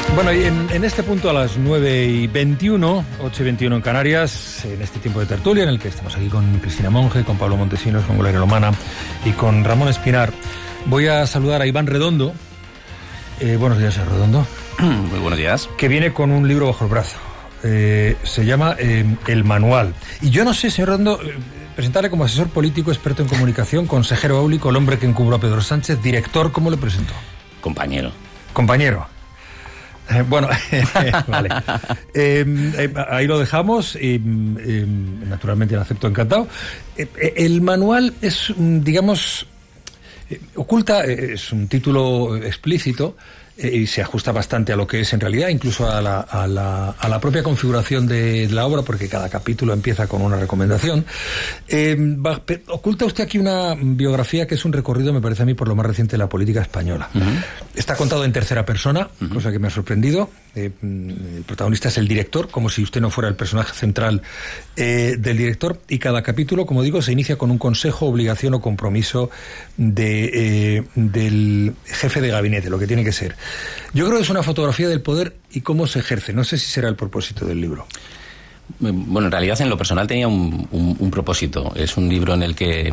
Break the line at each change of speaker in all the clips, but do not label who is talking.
Bueno, y en este punto a las 9:21, 8:21 en Canarias, en este tiempo de tertulia en el que estamos aquí con Cristina Monge, con Pablo Montesinos, con Gloria Lomana y con Ramón Espinar, voy a saludar a Iván Redondo. Buenos días, señor Redondo.
Muy buenos días.
Que viene con un libro bajo el brazo. Se llama El Manual. Y yo no sé, señor Redondo, presentarle como asesor político, experto en comunicación, consejero áulico, el hombre que encubrió a Pedro Sánchez, director, ¿cómo le presento?
Compañero.
Compañero. Bueno, vale. Ahí lo dejamos. Naturalmente lo acepto encantado. El manual es, digamos, oculta, es un título explícito y se ajusta bastante a lo que es en realidad, incluso a la propia configuración de la obra, porque cada capítulo empieza con una recomendación. Oculta usted aquí una biografía que es un recorrido, me parece a mí, por lo más reciente de la política española. Uh-huh. Está contado en tercera persona, uh-huh, cosa que me ha sorprendido. El protagonista es el director, como si usted no fuera el personaje central del director, y cada capítulo, como digo, se inicia con un consejo, obligación o compromiso del jefe de gabinete, lo que tiene que ser. Yo creo que es una fotografía del poder y cómo se ejerce. No sé si será el propósito del libro.
Bueno, en realidad en lo personal tenía un propósito. Es un libro en el que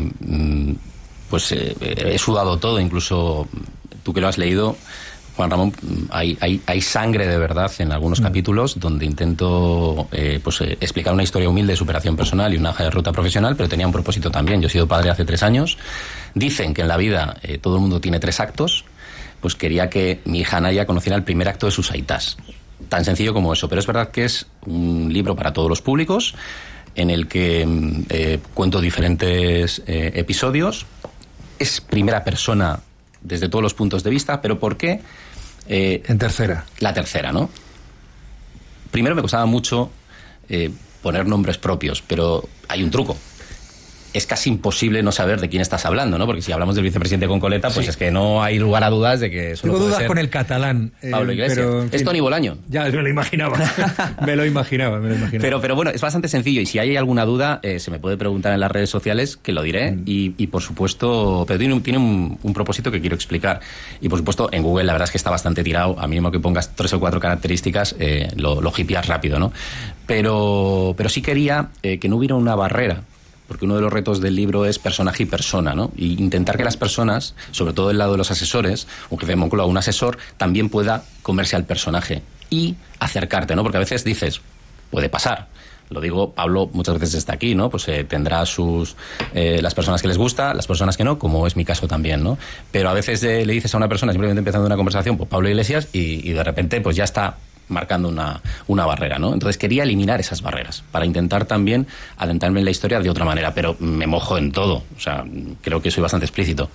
he sudado todo, incluso tú que lo has leído, Juan Ramón, hay sangre de verdad en algunos capítulos donde intento explicar una historia humilde de superación personal y una hoja de ruta profesional, pero tenía un propósito también. Yo he sido padre hace 3 años. Dicen que en la vida todo el mundo tiene 3 actos. Pues quería que mi hija Naya conociera el primer acto de sus aitas. Tan sencillo como eso. Pero es verdad que es un libro para todos los públicos, en el que cuento diferentes episodios. Es primera persona desde todos los puntos de vista, pero ¿por qué?
En tercera.
La tercera, ¿no? Primero me costaba mucho poner nombres propios, pero hay un truco. Es casi imposible no saber de quién estás hablando, ¿no? Porque si hablamos del vicepresidente con coleta, pues sí, es que no hay lugar a dudas de que solo
tengo
puede
dudas
ser
con el catalán.
Pablo Iglesias. Pero, en fin, es Toni Bolaño.
Ya, me lo imaginaba. me lo imaginaba.
Pero bueno, es bastante sencillo. Y si hay alguna duda, se me puede preguntar en las redes sociales, que lo diré. Y por supuesto, pero tiene un propósito que quiero explicar. Y por supuesto, en Google la verdad es que está bastante tirado. A mínimo que pongas 3 o 4 características, lo hipeas rápido, ¿no? Pero sí quería que no hubiera una barrera, porque uno de los retos del libro es personaje y persona, ¿no? Y intentar que las personas, sobre todo del lado de los asesores, un jefe de Moncloa, un asesor, también pueda comerse al personaje y acercarte, ¿no? Porque a veces dices, puede pasar. Lo digo, Pablo muchas veces está aquí, ¿no? Pues tendrá las personas que les gusta, las personas que no, como es mi caso también, ¿no? Pero a veces le dices a una persona, simplemente empezando una conversación, pues Pablo Iglesias, y de repente pues ya está marcando una barrera, ¿no? Entonces quería eliminar esas barreras para intentar también adentrarme en la historia de otra manera, pero me mojo en todo, o sea, creo que soy bastante explícito.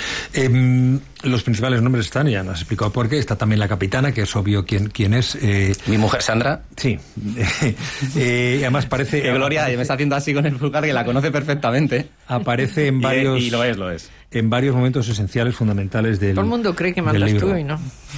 Los principales nombres están, ya nos has explicado por qué. Está también la capitana, que es obvio quién es.
Mi mujer Sandra.
Sí. Además parece...
Gloria me está haciendo así con el pulgar, que la conoce perfectamente.
Aparece en varios...
Y lo es.
En varios momentos esenciales, fundamentales del...
Todo el mundo cree que mandas tú y no.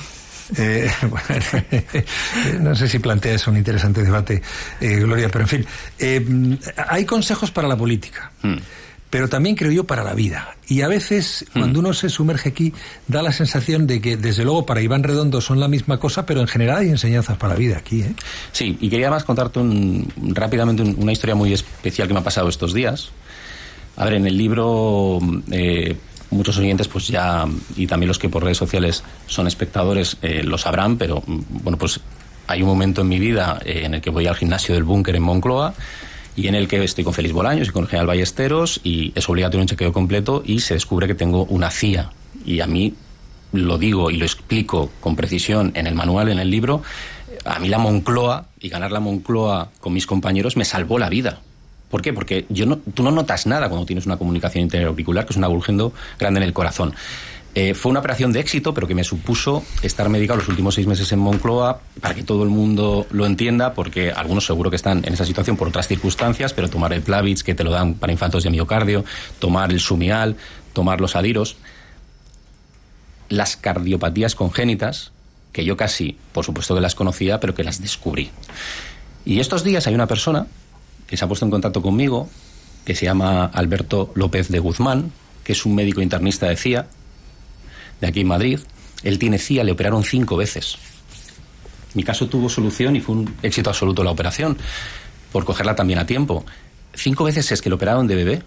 No sé si planteas un interesante debate, Gloria, pero en fin, hay consejos para la política, pero también creo yo para la vida, y a veces cuando uno se sumerge aquí da la sensación de que desde luego para Iván Redondo son la misma cosa, pero en general hay enseñanzas para la vida aquí, ¿eh?
Sí, y quería además contarte rápidamente una historia muy especial que me ha pasado estos días. A ver, en el libro muchos oyentes pues ya, y también los que por redes sociales son espectadores, lo sabrán, pero bueno, pues hay un momento en mi vida en el que voy al gimnasio del Búnker en Moncloa, y en el que estoy con Félix Bolaños y con el general Ballesteros, y es obligatorio un chequeo completo, y se descubre que tengo una CIA. Y a mí, lo digo y lo explico con precisión en el manual, en el libro, a mí la Moncloa, y ganar la Moncloa con mis compañeros, me salvó la vida. ¿Por qué? Porque tú no notas nada cuando tienes una comunicación interauricular, que es un agujero grande en el corazón. Fue una operación de éxito, pero que me supuso estar medicado los últimos 6 meses en Moncloa, para que todo el mundo lo entienda, porque algunos seguro que están en esa situación por otras circunstancias, pero tomar el Plavix, que te lo dan para infartos de miocardio, tomar el Sumial, tomar los Adiros, las cardiopatías congénitas, que yo casi, por supuesto que las conocía, pero que las descubrí. Y estos días hay una persona que se ha puesto en contacto conmigo, que se llama Alberto López de Guzmán, que es un médico internista de CIA, de aquí en Madrid. Él tiene CIA, le operaron 5 veces. Mi caso tuvo solución y fue un éxito absoluto la operación, por cogerla también a tiempo. 5 veces es que le operaron de bebé.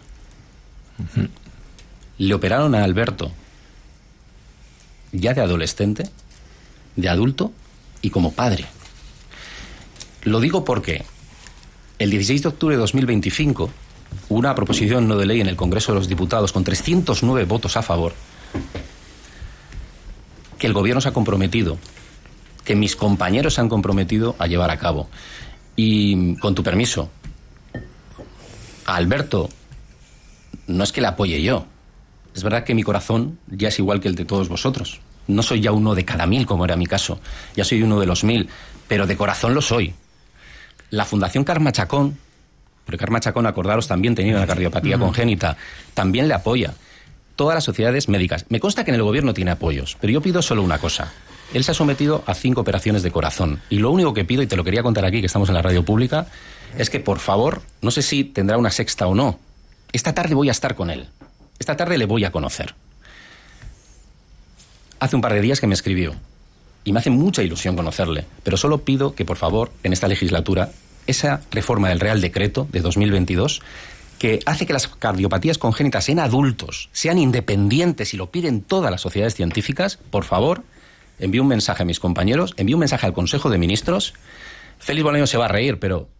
Le operaron a Alberto ya de adolescente, de adulto y como padre. Lo digo porque el 16 de octubre de 2025 hubo una proposición no de ley en el Congreso de los Diputados con 309 votos a favor que el gobierno se ha comprometido, que mis compañeros se han comprometido a llevar a cabo. Y, con tu permiso, a Alberto no es que le apoye yo. Es verdad que mi corazón ya es igual que el de todos vosotros. No soy ya uno de cada 1000, como era mi caso. Ya soy uno de los 1000, pero de corazón lo soy. La Fundación Carme Chacón, porque Carme Chacón, acordaros, también tenía una cardiopatía congénita, también le apoya. Todas las sociedades médicas. Me consta que en el gobierno tiene apoyos, pero yo pido solo una cosa. Él se ha sometido a 5 operaciones de corazón. Y lo único que pido, y te lo quería contar aquí, que estamos en la radio pública, es que, por favor, no sé si tendrá una sexta o no, esta tarde voy a estar con él. Esta tarde le voy a conocer. Hace un par de días que me escribió. Y me hace mucha ilusión conocerle. Pero solo pido que, por favor, en esta legislatura, esa reforma del Real Decreto de 2022... que hace que las cardiopatías congénitas en adultos sean independientes y lo piden todas las sociedades científicas, por favor, envíe un mensaje a mis compañeros, envíe un mensaje al Consejo de Ministros. Félix Bolaños se va a reír, pero